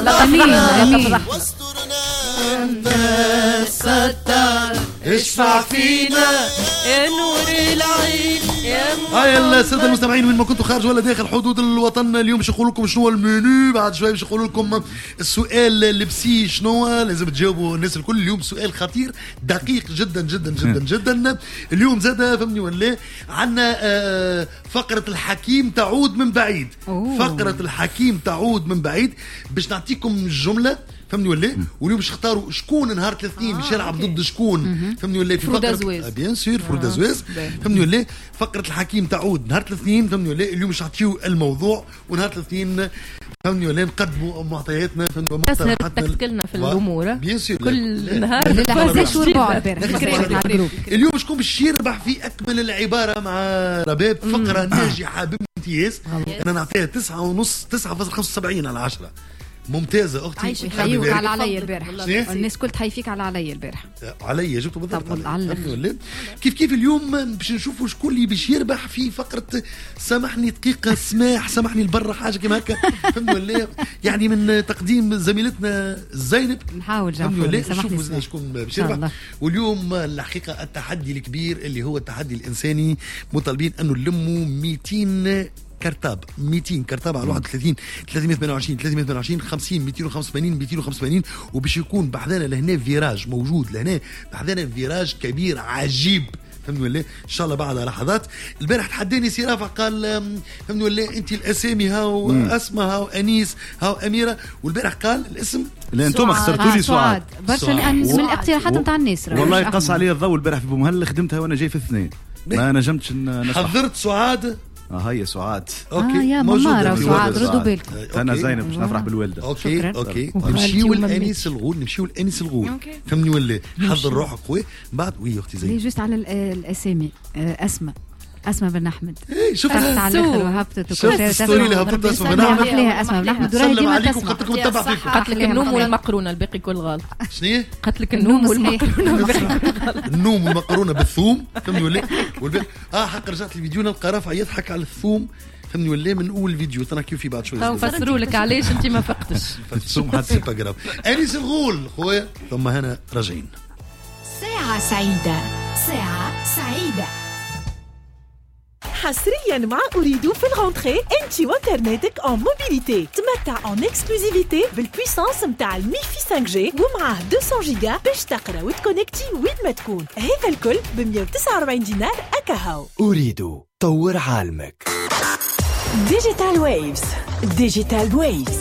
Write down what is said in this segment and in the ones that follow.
امين. اشفع فينا يا نور العين يا هاي السادة المستمعين وين ما كنتوا خارج ولا داخل حدود الوطن. اليوم باش نقول لكم شنو المنيو، بعد شوي باش نقول لكم السؤال اللبسي شنو لازم تجاوبوا الناس الكل. اليوم سؤال خطير دقيق جدا جدا جدا جدا. اليوم زاد فهمني ولا عندنا فقرة الحكيم تعود من بعيد. فقرة الحكيم تعود من بعيد باش نعطيكم جملة فهمني ولا واليوم باش نختاروا شكون نهار الاثنين باش يلعب ضد شكون فهمني ولا في فقره بيان سور فرودازويز فهمني ولا. فقره الحكيم تعود نهار الاثنين فهمني ولا. اليوم باش نعطيو الموضوع ونهار الاثنين فهمني ولا نقدموا معطياتنا فهمني مقترحاتنا تكلنا في الامور بيان سور كل نهار. اليوم شكون باش يربح في اكمل العباره مع رباب فقره ناجحه بامتياز. انا نعطيها 9.75 على 10. ممتازة أختي. حيوك على علي البارح. الناس كل تحي فيك على علي البارح. علي جبته بالضبط. كيف اليوم باش نشوفوا شكون اللي باش يربح في فقرة سامحني دقيقة سماح سامحني البرة حاجة كما هكا فهموا ولا يعني من تقديم زميلتنا زينب. نحاول نشوفوا شكون باش يربح. واليوم الحقيقة التحدي الكبير اللي هو التحدي الإنساني مطالبين أنه نلموا 200 كرتاب 200 كرتاب على 31 328 328 50 285 285 وباش يكون بحذانا لهنا فيراج موجود لهنا بحذانا فيراج كبير عجيب فهمني ولا. ان شاء الله بعد لحظات. البارح تحداني سي رافع قال فهمني ولا انت الاسامي هاو اسماء هاو انيس هاو اميره والبارح قال الاسم لا انتم اخترتوا لي سعاد برشا من الاقتراحات نتاع الناس. والله قص علي الضوء البارح في بومهل خدمتها وانا جاي في الاثنين ما نجمتش حضرت سعاد. هي سعاد. اوكي يا ماما سعاد ردوا بالكم. انا زينب باش نفرح بالوالده. اوكي نمشيو لانيس الغول فهمني ولا. حضر روحك خويا بعد وي اختي زينب. جوست على الاسامي اسماء بن احمد. شوف على الاخر وهبطت الستوري اللي هبطت اسماء بن احمد. لها اسماء بن احمد وراهي ديما تسمع. قتلك النوم والمقرونه الباقي كل غلط. شنو قتلك النوم والمقرونه النوم والمقرونه بالثوم فهمني ولا. حق رجعت الفيديو نلقى رافع يضحك على الثوم فهمني ولا من اول فيديو تناكيو فيه بعد شويه. نفسروا لك علاش انت ما فقتش الثوم حتى سي با غراف. انيس الغول خويا ثم هنا راجعين. ساعه سعيده سعيده حصريا مع أريدو في الغونتري انتي وانترنتك en موبيليتي. تمتع en اكسكلوزيفيتي بالبويسانس متاع الميفي 5G ومعاه 200 جيجا باش تقرا وتكونكتي وين ما تكون. هذا الكل ب 149 دينار أكاهو. أريدو طور عالمك. ديجيتال ويفز.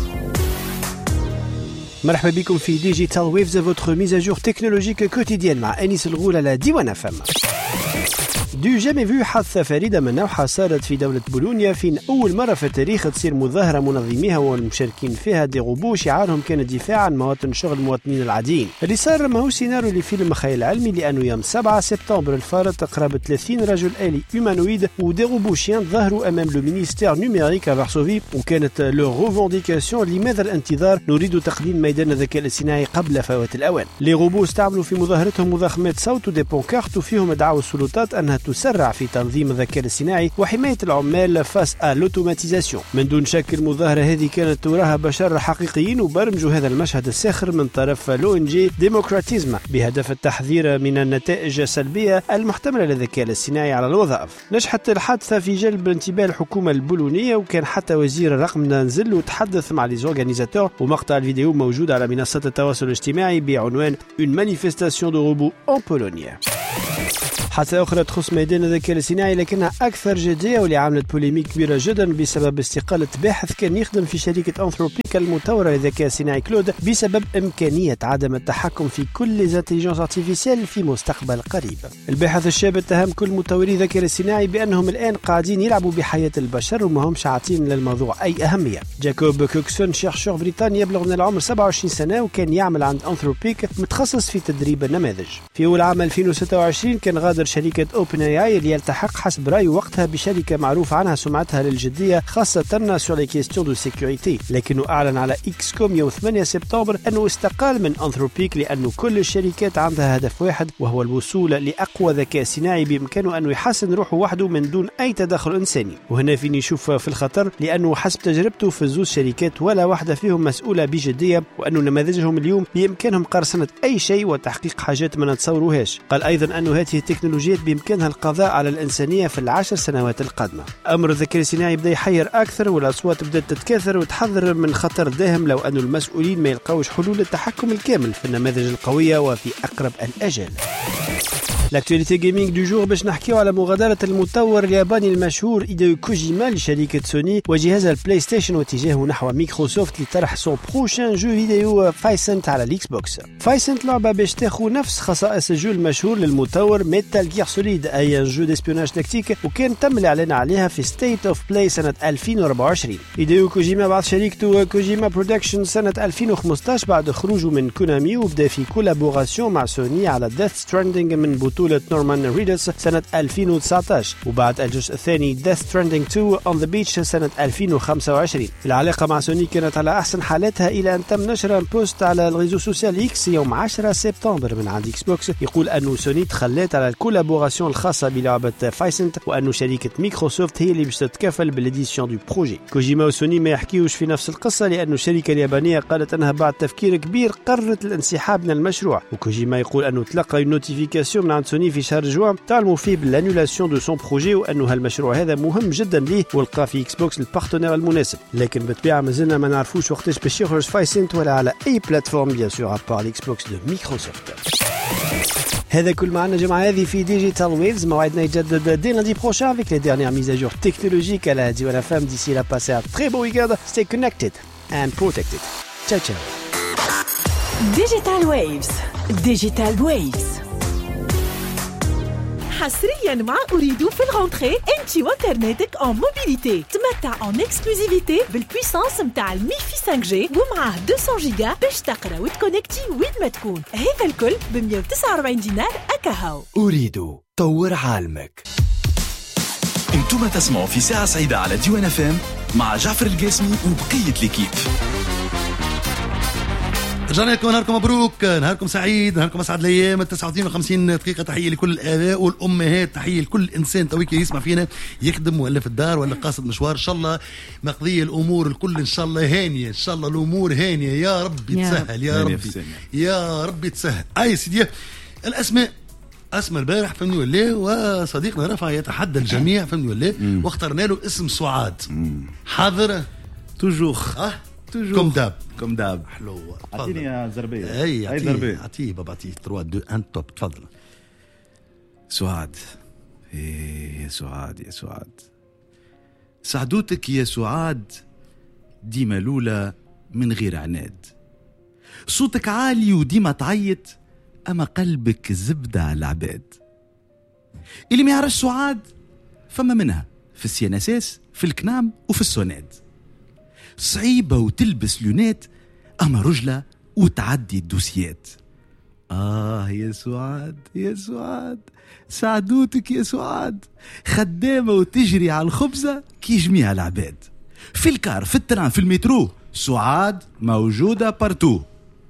مرحبا بكم في ديجيتال ويفز votre mise à jour technologique quotidienne مع أنيس الغول على ديوان FM. دو جامي فيو حادثة فريدة من نوعها صارت في دولة بولونيا فين أول مرة في التاريخ تصير مظاهرة منظميها والمشاركين فيها دي غوبو شعارهم كان الدفاع عن مواطن شغل المواطنين العاديين. اللي صار ماهو سيناريو لفيلم خيال علمي لأنه يوم 7 سبتمبر الفارط قرابة 30 رجل آلي هيومانويد ودي غوبو شيان ظهروا أمام لو مينيستير نوميريك فارسوفي وكانت لو ريفونديكاسيون لماذا الانتظار نريد تقديم ميدان الذكاء الاصطناعي قبل فوات الأوان. لي غوبو استعملوا في مظاهرتهم مضخمات صوت ودي بونكارت وفيهم دعوا السلطات أنها تسرع في تنظيم الذكاء الاصطناعي وحماية العمال فاس لوتوماتيزاسيون. من دون شك المظاهرة هذه كانت وراها بشر حقيقيين وبرمجوا هذا المشهد الساخر من طرف لو ان جي ديموكراتيزم بهدف التحذير من النتائج السلبية المحتملة للذكاء الاصطناعي على الوظائف. نجحت الحادثة في جلب انتباه الحكومة البولونية وكان حتى وزير الرقم نزل وتحدث مع لي زورغانيزاتور ومقطع الفيديو موجود على منصات التواصل الاجتماعي بعنوان Une manifestation de robots en Pologne. حادثة أخرى تخص ميدان الذكاء الاصطناعي لكنها أكثر جدية واللي عملت بوليميك كبيرة جدا بسبب استقالة باحث كان يخدم في شركة أنثروبيك المطورة للذكاء الاصطناعي كلود بسبب إمكانية عدم التحكم في كل ليزانتيليجنس ارتيفيسيال في مستقبل قريب. الباحث الشاب اتهم كل مطوري الذكاء الاصطناعي بأنهم الآن قاعدين يلعبوا بحياة البشر وما همش عاطين للموضوع أي أهمية. جاكوب كوكسون شيرشور بريطاني يبلغ من العمر 27 سنة وكان يعمل عند أنثروبيك متخصص في تدريب النماذج. في أول عام 2026 كان غادر شركة اوبن اي اي اللي يلتحق حسب رأي وقتها بشركة معروف عنها سمعتها للجدية خاصة سور لي كيستيون دو سيكوريتي، لكنه أعلن على إكس كوم يوم 8 سبتمبر أنه استقال من أنثروبيك لأنه كل الشركات عندها هدف واحد وهو الوصول لأقوى ذكاء صناعي بإمكانه أنه يحسن روحه وحده من دون أي تدخل إنساني. وهنا فيني نشوف في الخطر لأنه حسب تجربته في زوج شركات ولا واحدة فيهم مسؤولة بجدية، وأنه نماذجهم اليوم بإمكانهم قرصنة أي شيء وتحقيق حاجات ما نتصوروهاش. قال أيضا أنه هذه التكنولوجيات بإمكانها القضاء على الإنسانية في ال10 سنوات القادمة. أمر الذكاء الصناعي بدأ يحير أكثر والأصوات بدأت تتكاثر وتحذر من خطر داهم لو أن المسؤولين ما يلقاوش حلول للتحكم الكامل في النماذج القوية وفي أقرب الأجال. لاكتواليتي جيمنج دو جور باش نحكيو على مغادرة المطور الياباني المشهور هيديو كوجيما لشركة سوني وجهازها البلاي ستيشن واتجاهه نحو مايكروسوفت لطرح سون بروشان جو فيديو فايسنت على الاكس بوكس. فايسنت لعبة باش تاخو نفس خصائص الجو المشهور للمطور ميتال جير سوليد، اي جو ديسبيوناج تكتيك، وكان تم الاعلان عليها في ستيت اوف بلاي سنة 2024. هيديو كوجيما بعد شركته كوجيما برودكشن سنة 2015 بعد خروجه من كونامي وبدا في كولابوراسيون مع سوني على ديث ستراندينج من بطولة نورمان ريدس سنة 2019 وبعد الجزء الثاني ديث ستراندينج 2 اون ذا بيتش سنة 2025. العلاقة مع سوني كانت على أحسن حالاتها إلى أن تم نشر بوست على الريزو سوسيال إكس يوم 10 سبتمبر من عند إكس بوكس يقول أنه سوني تخلت على الكولابوراسيون الخاصة بلعبة فايسنت وأنه شركة مايكروسوفت هي اللي باش تتكفل بالإديسيون دو بروجي. كوجيما وسوني ما يحكيوش في نفس القصة لأنه الشركة اليابانية قالت أنها بعد تفكير كبير قررت الانسحاب من المشروع، وكوجيما يقول أنه تلقى نوتيفيكاسيون من عند سوني في شهر جوان تعلموا فيه بالانيولاسيون دو سون بروجي وأنه هالمشروع هذا مهم جدا ليه ولقى في إكس بوكس البارتنير المناسب، لكن بالطبيعة مازلنا ما نعرفوش وقتاش باش يخرج فايسنت ولا على أي بلاتفورم بيان سور أبار الإكس بوكس دو مايكروسوفت. هذا كل معنا جمعة هذه في ديجيتال ويفز، موعدنا يجدد دي lundi prochain avec les dernières mises à jour technologiques à la Diwan FM. D'ici là, passez un très beau week-end. Stay connected and protected. Ciao ciao. Digital Waves. Digital Waves. حصريا مع أريدو في الغونتري انتي وانترنتك en موبيليتي. تمتع en اكسكلوزيفيتي بالبويسانس متاع الميفي 5G ومعاه 200 جيجا باش تقرا وتكونكتي وين ما تكون. هذا الكل ب 149 دينار أكاهو. أريدو طور عالمك. انتم تسمعوا في ساعة سعيدة على ديوان اف ام مع جعفر القاسمي وبقية ليكيب. رجعنا لكم، نهاركم مبروك، نهاركم سعيد، نهاركم اسعد الايام. 59 دقيقه. تحيه لكل الاباء والامهات، تحيه لكل انسان تويك يسمع فينا يخدم ولا في الدار ولا قاصد مشوار. ان شاء الله مقضيه الامور الكل ان شاء الله هانيه، ان شاء الله الامور هانيه يا رب يتسهل يا ربي يا رب يتسهل. اي سيدي الاسماء اسماء البارح فهمني ولا، وصديقنا رفع يتحدى الجميع فهمني ولا، واخترنا له اسم سعاد. حاضر توجوخ كم داب حلوه. اعطيني يا زربيه. اي زربيه اعطيه بابا، اعطيه 3 2 1 توب. تفضل. سعاد. يا سعاد يا سعاد، سعدوتك يا سعاد ديما لولا من غير عناد، صوتك عالي وديما تعيط اما قلبك زبده على العباد. اللي ما يعرفش سعاد فما منها في السيانساس في الكنام وفي السوناد، صعيبة وتلبس لونات أما رجلة وتعدي الدوسيات. يا سعاد يا سعاد، سعدوتك يا سعاد، خدامة وتجري على الخبزة كي جميع العباد، في الكار في التران في المترو سعاد موجودة بارتو.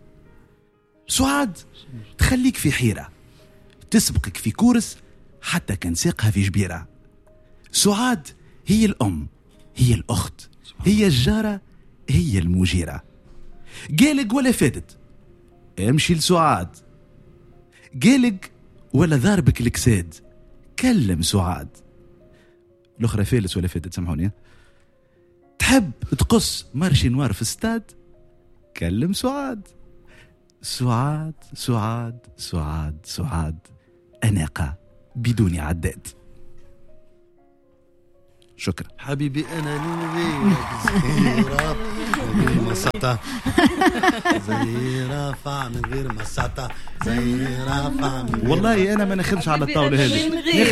سعاد تخليك في حيرة، تسبقك في كورس حتى كان ساقها في جبيرة. سعاد هي الأم، هي الأخت، هي الجارة، هي المجيرة. قالك ولا فاتت امشي لسعاد، قالك ولا ضاربك الكساد كلم سعاد. الأخرى فالس ولا فاتت سامحوني. تحب تقص مارشي نوار في استاد كلم سعاد. سعاد سعاد سعاد سعاد، أناقة بدون عداد. شكرا حبيبي أنا زهيرة من غير مسطة زهيرة فع من غير مسطة زهيرة فع من غير والله أنا ما ناخذش على الطاولة هذه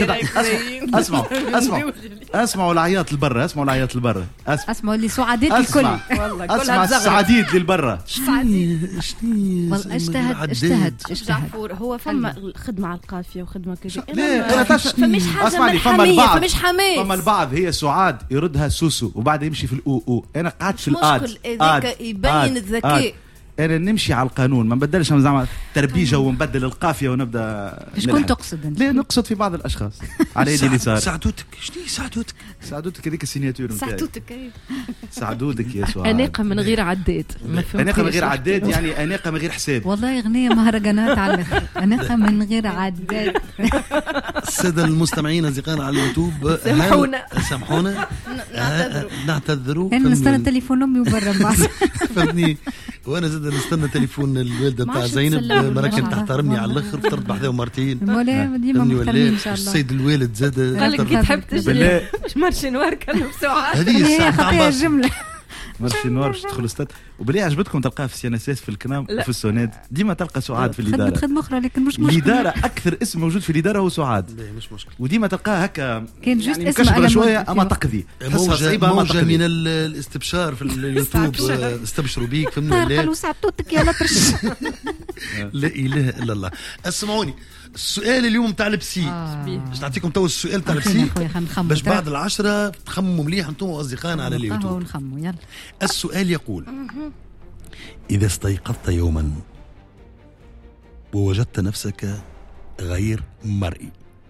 اسمعوا العياط البرة اسمعوا اللي سعادات الكل والله اسمع السعاديد للبرة والله اجتهد جعفور هو فما خدمة على القافية وخدمة كذا لا فمش حاجة اسمعني فمش حماس فما البعض هي سعاد يردها سوسو وبعد يمشي في الأو أنا قعدت في الآد هذاك يبين الذكاء أنا نمشي على القانون ما نبدلش زعما تربيجة ونبدل القافية ونبدأ شكون تقصد لا نقصد في بعض الأشخاص على يدي اليسار سعدوتك شنو سعدوتك هذيك السيناتور سعدوتك سعدودك يا سعاد أناقة من غير عداد أناقة من غير عداد يعني أناقة من غير حساب والله أغنية مهرجانات على الآخر أناقة من غير عداد السادة المستمعين أصدقائنا على اليوتيوب سامحونا نعتذروا أنا نستنى تليفون أمي وبرا بعض فهمني وانا زاد نستنى تليفون الوالده نتاع زينب مرة كانت تحترمني على الاخر فطرت بحذاه مرتين مولاي ديما محترمين ان شاء الله السيد الوالد زاد قال لك كي تحب تجري مش مارشي نوار كان بساعه هذه خطيه الجمله مارشي نوار باش تدخل استاد وبلي عجبتكم تلقاها في السيانساس في الكنام وفي السوناد ديما تلقى سعاد في الاداره خدمه اخرى لكن مش مشكل الاداره اكثر اسم موجود في الاداره هو سعاد لا مش مشكل وديما تلقاها هكا كان جوست يعني اسم مكشبره شويه اما تقضي موجه من الاستبشار في اليوتيوب استبشروا بيك فهمنا لا وسعدتك يا لطرش لا اله الا الله. اسمعوني السؤال اليوم تاع البسي باش نعطيكم تو السؤال تاع البسي باش بعد 10 تخمموا مليح انتم واصدقائنا على اليوتيوب. يلا. السؤال يقول إذا استيقظت يوما ووجدت نفسك غير مرئي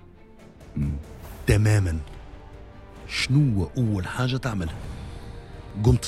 تماما شنو أول حاجة تعملها؟ قمت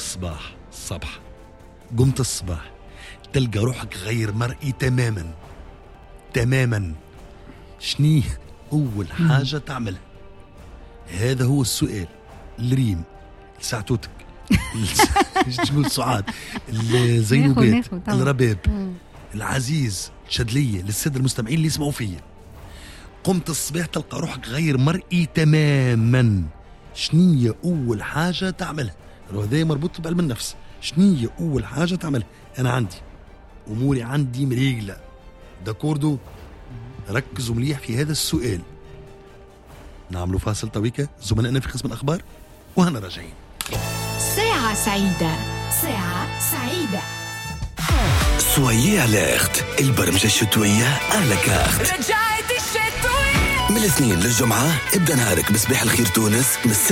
الصباح تلقى روحك غير مرئي تماما شنو أول حاجة تعملها؟ هذا هو السؤال. الريم ساعتوتك تقول سعاد الزينوبات الرباب العزيز شدلية للسادة المستمعين اللي يسمعوا فيا. قمت الصباح تلقى روحك غير مرئي تماما شنية أول حاجة تعملها؟ هذا مربوط بعلم النفس. شنية أول حاجة تعملها؟ أنا عندي أموري عندي مريقلة داكوردو. ركزوا مليح في هذا السؤال. نعملوا فاصل طويلة زملائنا في قسم الأخبار وهنا راجعين. ساعة سعيدة سويي أليرت البرمجة الشتوية على كارت. رجعت الشتوية من الاثنين للجمعة ابدأ نهارك بصباح الخير تونس.